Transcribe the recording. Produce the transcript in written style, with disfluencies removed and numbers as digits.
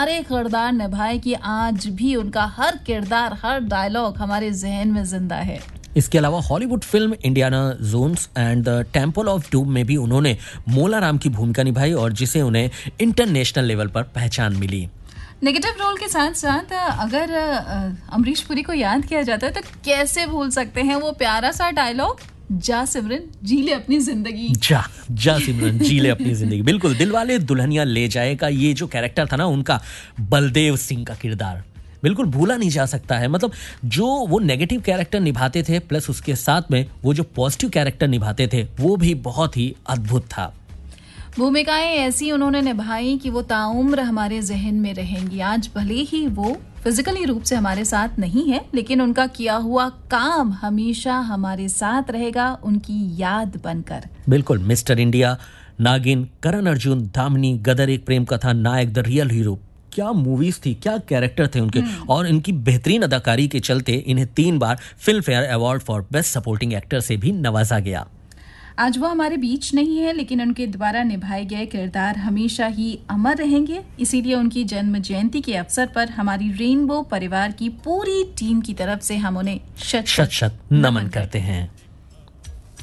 सारे किरदार निभाए कि आज भी उनका हर किरदार, हर डायलॉग हमारे जहन में जिंदा है। इसके अलावा Hollywood film Indiana Jones and the temple of doom में भी उन्होंने मोला राम की भूमिका निभाई और जिसे उन्हें इंटरनेशनल लेवल पर पहचान मिली। नेगेटिव रोल के साथ साथ अगर अमरीश पुरी को याद किया जाता है तो कैसे भूल सकते हैं वो प्यारा सा डायलॉग, जा सिमरन जी ले अपनी जिंदगी। जा सिमरन जी ले अपनी जिंदगी। बिल्कुल, दिलवाले दुल्हनिया ले जाए का ये जो कैरेक्टर था ना उनका, बलदेव सिंह का किरदार बिल्कुल भूला नहीं जा सकता है। मतलब जो वो नेगेटिव कैरेक्टर निभाते थे प्लस उसके साथ में वो जो पॉजिटिव कैरेक्टर निभाते थे वो भी बहुत ही अद्भुत था। भूमिकाएं ऐसी उन्होंने निभाई कि वो ताउम्र हमारे जहन में रहेंगी। आज भले ही वो फिजिकली रूप से हमारे साथ नहीं है, लेकिन उनका किया हुआ काम हमेशा हमारे साथ रहेगा, उनकी याद बनकर। बिल्कुल, मिस्टर इंडिया, नागिन, करण अर्जुन, दामिनी, गदर एक प्रेम कथा, नायक, द रियल हीरो, क्या मूवीज थी, क्या कैरेक्टर थे उनके। और इनकी बेहतरीन अदाकारी के चलते इन्हें 3 बार film fair award for best supporting actor से भी नवाजा गया। आज वो हमारे बीच नहीं है, लेकिन उनके द्वारा निभाए गए किरदार हमेशा ही अमर रहेंगे। इसीलिए उनकी जन्म जयंती के अवसर पर हमारी रेनबो परिवार की पूरी टीम की तरफ से हम उन्हें शत शत नमन करते हैं।